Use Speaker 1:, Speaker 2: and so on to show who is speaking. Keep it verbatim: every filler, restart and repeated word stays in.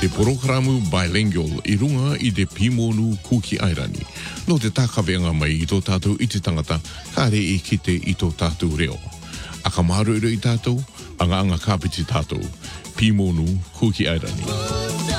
Speaker 1: Te porogramu bilingual I runga I te Pimonu Kuki Airani. No te takawenga mai I tō tātou I te tangata, ka re e kite I tō tātou reo. Aka maru I tātou, anga anga kāpiti tātou. Pimonu Kuki Airani.